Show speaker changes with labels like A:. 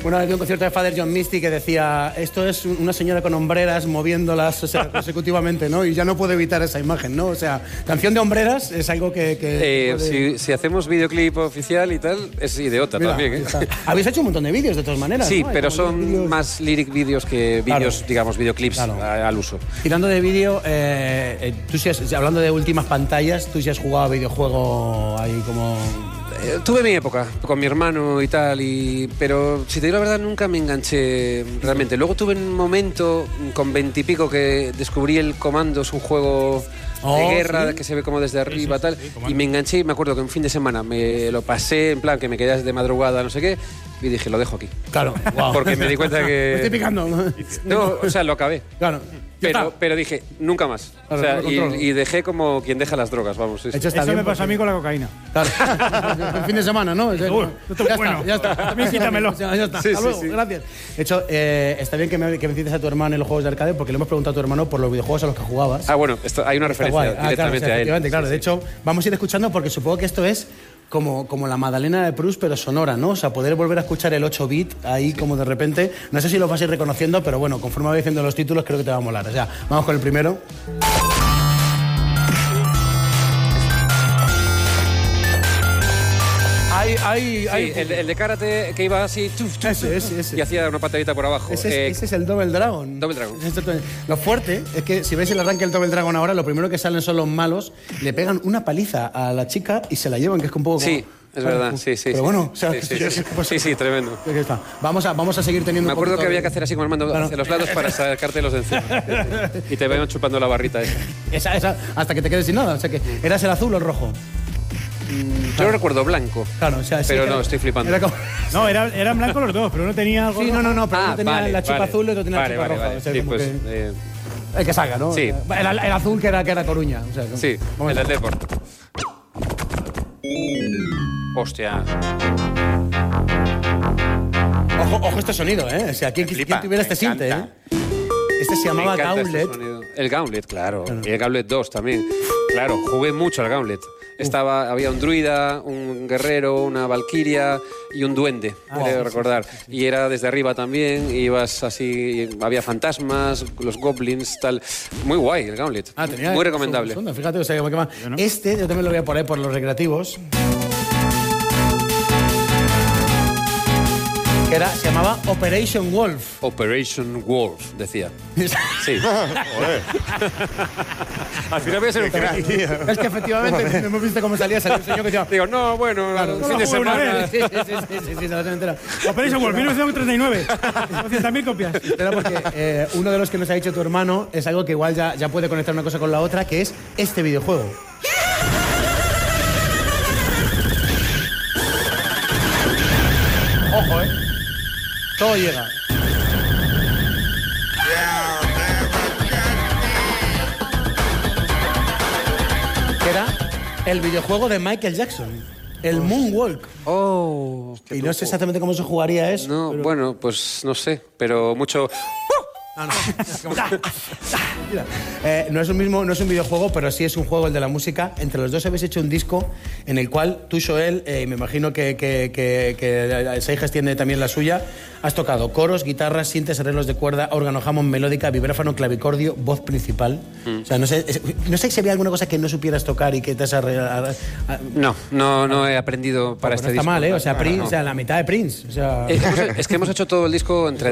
A: Una vez vi un concierto de Father John Misty que decía, esto es una señora con hombreras moviéndolas, o sea, consecutivamente, ¿no? Y ya no puedo evitar esa imagen, ¿no? O sea, canción de hombreras es algo que
B: si hacemos videoclip oficial y tal, es idiota. Mira, también, ¿eh?
A: Habéis hecho un montón de vídeos de todas maneras,
B: sí,
A: ¿no?
B: pero son vídeos... más lyric vídeos que vídeos, digamos, videoclips al uso.
A: Tirando de vídeo, tú si hablando de últimas pantallas, tú sí has jugado a videojuego ahí como...
B: Tuve mi época con mi hermano y tal, pero si te digo la verdad nunca me enganché realmente. Luego tuve un momento con 20 y pico que descubrí el Commandos, un juego de guerra que se ve como desde arriba tal, y me enganché y me acuerdo que un fin de semana me lo pasé en plan que me quedé de madrugada, no sé qué, y dije, lo dejo aquí.
A: Claro, wow.
B: Porque me di cuenta que...
A: Me estoy picando.
B: No, o sea, lo acabé.
A: Claro.
B: Pero dije, nunca más.
A: Claro,
B: o sea, y dejé como quien deja las drogas, vamos. Sí.
C: Eso me pasó a mí con la cocaína.
A: Claro. El fin de semana, ¿no? Ya está.
C: También quítamelo.
A: Ya está.
B: Sí,
A: Hasta luego,
B: sí.
A: gracias. De hecho, está bien que me cites a tu hermano en los juegos de arcade, porque le hemos preguntado a tu hermano por los videojuegos a los que jugabas.
B: Ah, bueno, hay una referencia directamente a él.
A: Claro, de hecho, vamos a ir escuchando porque supongo que esto es como la Madalena de Proust, pero sonora, ¿no? O sea, poder volver a escuchar el 8-bit ahí como de repente. No sé si lo vas a ir reconociendo, pero bueno, conforme va diciendo los títulos, creo que te va a molar. O sea, vamos con el primero.
B: El de karate que iba así
A: ese.
B: Y hacía una patadita por abajo.
A: Ese es el Double Dragon.
B: Double Dragon.
A: Lo fuerte es que si veis el arranque del Double Dragon ahora, lo primero que salen son los malos, le pegan una paliza a la chica y se la llevan, que es un poco como...
B: Sí. Es verdad, sí.
A: Pero bueno, o sea,
B: sí, tremendo.
A: Está. Vamos a seguir teniendo.
B: Me acuerdo que había que hacer así con el mando hacia los lados para sacártelos de encima. Y te vayan chupando la barrita
A: esa. Hasta que te quedes sin nada. O sea que, ¿eras el azul o el rojo?
B: Yo lo recuerdo blanco.
A: Claro, o sea,
B: pero no, estoy flipando.
C: No, eran blancos los dos, pero uno tenía algo.
A: Sí, no, pero uno tenía la chupa azul y otro tenía la chupa roja.
B: Vale.
A: O sea,
B: sí,
A: como
B: pues.
A: El que salga, ¿no?
B: Sí.
A: El azul que era Coruña. O sea,
B: sí, el del Deport. Hostia.
A: Ojo este sonido, ¿eh? O sea, ¿quién tuviera este sinte, eh? Este se llamaba Gauntlet.
B: El Gauntlet, claro. Y el Gauntlet 2 también. Claro, jugué mucho al Gauntlet. Había un druida, un guerrero, una valquiria y un duende, creo recordar. Y era desde arriba también, ibas así, había fantasmas, los goblins, tal. Muy guay el Gauntlet. Muy recomendable.
A: Fíjate, o sea, yo también lo voy a poner por los recreativos. Que se llamaba Operation Wolf.
B: Operation Wolf, decía. Sí. Al final voy a ser un crack.
A: Es que efectivamente, hemos visto cómo salía el señor que decía...
B: Digo, no, bueno, fin de semana.
A: Sí, no se me entera.
C: Operation Wolf, 1939. 200.000 copias.
A: Era porque uno de los que nos ha dicho tu hermano es algo que igual ya puede conectar una cosa con la otra, que es este videojuego. Ojo, todo llega. Que era el videojuego de Michael Jackson, el Moonwalk. Y no sé exactamente cómo se jugaría eso.
B: No, pero... bueno, pues no sé, pero mucho...
A: Mira, no es un videojuego, pero sí es un juego, el de la música. Entre los dos habéis hecho un disco en el cual tú, Joel, me imagino que Seijas tiene también la suya, has tocado coros, guitarras, sintes, arreglos de cuerda, órgano, Hammond, melódica, vibráfono, clavicordio, voz principal. O sea, no sé si había alguna cosa que no supieras tocar y que te has arreglado.
B: No he aprendido para este disco.
A: No está mal, ¿eh? O sea, Prince, o sea, la mitad de Prince. O sea...
B: Es que hemos hecho todo el disco entre